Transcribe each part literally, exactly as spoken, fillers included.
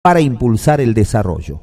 para impulsar el desarrollo.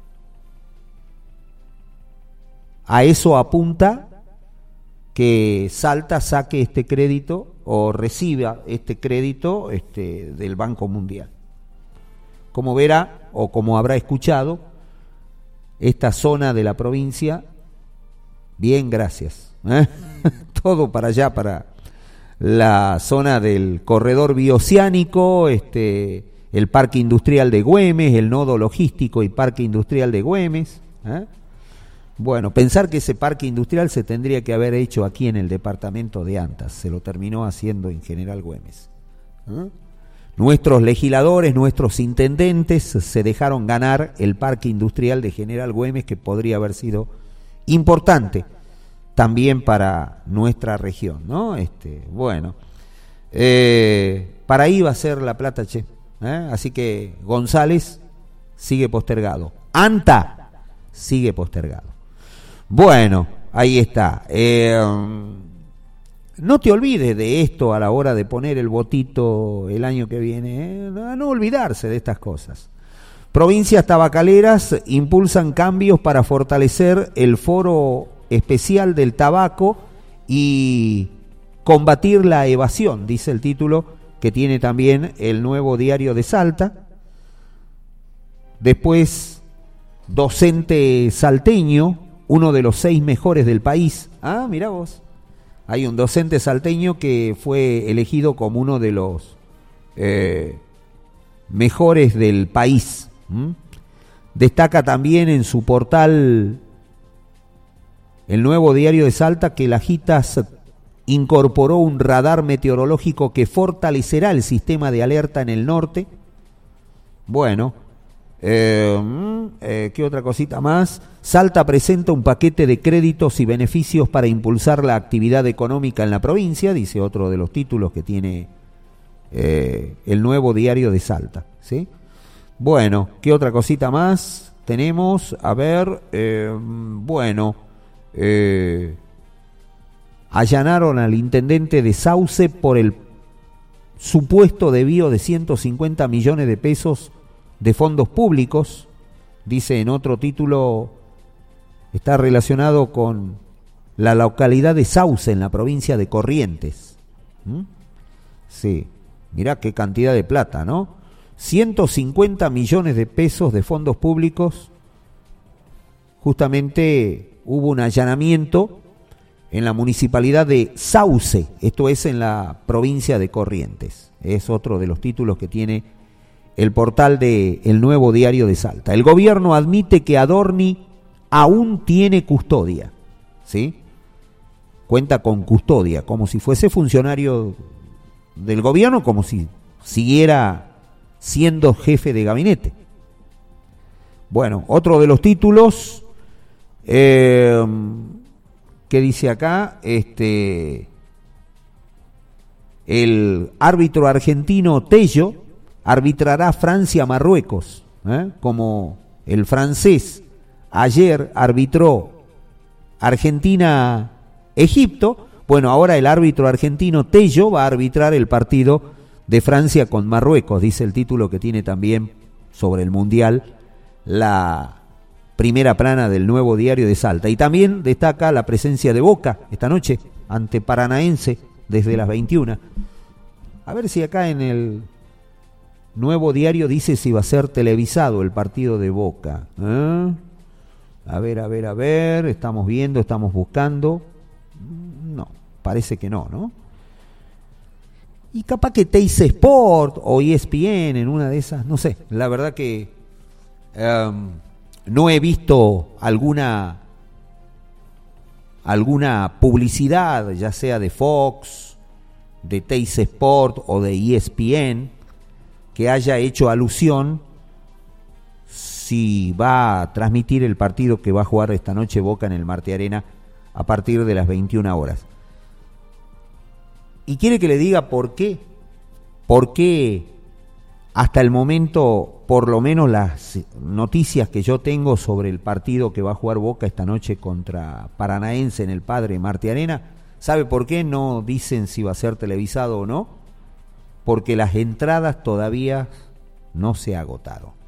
A eso apunta que Salta saque este crédito o reciba este crédito este, del Banco Mundial. Como verá o como habrá escuchado, esta zona de la provincia, bien, gracias, ¿eh? Todo para allá, para la zona del corredor bioceánico, este, el Parque Industrial de Güemes, el nodo logístico y Parque Industrial de Güemes, ¿eh? Bueno, pensar que ese parque industrial se tendría que haber hecho aquí en el departamento de Antas, se lo terminó haciendo en General Güemes. ¿Eh? Nuestros legisladores, nuestros intendentes se dejaron ganar el parque industrial de General Güemes, que podría haber sido importante también para nuestra región, ¿no? Este, bueno, eh, para ahí va a ser la plata, che. ¿Eh? Así que González sigue postergado, Anta sigue postergado. Bueno, ahí está. Eh, no te olvides de esto a la hora de poner el votito el año que viene, ¿eh? No, no olvidarse de estas cosas. Provincias tabacaleras impulsan cambios para fortalecer el foro especial del tabaco y combatir la evasión, dice el título que tiene también el Nuevo Diario de Salta. Después, docente salteño, uno de los seis mejores del país. Ah, mirá vos. Hay un docente salteño que fue elegido como uno de los eh, mejores del país. ¿Mm? Destaca también en su portal el Nuevo Diario de Salta que la Jitas incorporó un radar meteorológico que fortalecerá el sistema de alerta en el norte. Bueno, eh, eh, ¿qué otra cosita más? Salta presenta un paquete de créditos y beneficios para impulsar la actividad económica en la provincia, dice otro de los títulos que tiene eh, el Nuevo Diario de Salta, ¿sí? Bueno, ¿qué otra cosita más tenemos? A ver, eh, bueno, eh, allanaron al intendente de Sauce por el supuesto desvío de ciento cincuenta millones de pesos de fondos públicos, dice en otro título, está relacionado con la localidad de Sauce en la provincia de Corrientes. ¿Mm? Sí, mirá qué cantidad de plata, ¿no? ciento cincuenta millones de pesos de fondos públicos. Justamente hubo un allanamiento en la municipalidad de Sauce, esto es en la provincia de Corrientes. Es otro de los títulos que tiene el portal de El Nuevo Diario de Salta. El gobierno admite que Adorni aún tiene custodia, ¿sí? Cuenta con custodia, como si fuese funcionario del gobierno, como si siguiera siendo jefe de gabinete. Bueno, otro de los títulos eh, que dice acá, este, el árbitro argentino Tello arbitrará Francia-Marruecos, ¿eh? Como el francés ayer arbitró Argentina-Egipto, bueno, ahora el árbitro argentino Tello va a arbitrar el partido de Francia con Marruecos, dice el título que tiene también sobre el Mundial la primera plana del Nuevo Diario de Salta. Y también destaca la presencia de Boca esta noche ante Paranaense desde las veintiuna. A ver si acá en el Nuevo Diario dice si va a ser televisado el partido de Boca. ¿Eh? A ver, a ver, a ver, estamos viendo, estamos buscando. No, parece que no, ¿no? Y capaz que Teis Sport o E S P N en una de esas, no sé, la verdad que um, no he visto alguna alguna publicidad, ya sea de Fox, de Teis Sport o de E S P N, que haya hecho alusión si va a transmitir el partido que va a jugar esta noche Boca en el Marte Arena a partir de las veintiuna horas. Y quiere que le diga por qué, por qué hasta el momento, por lo menos las noticias que yo tengo sobre el partido que va a jugar Boca esta noche contra Paranaense en el Padre Marte Arena, ¿sabe por qué no dicen si va a ser televisado o no? Porque las entradas todavía no se agotaron.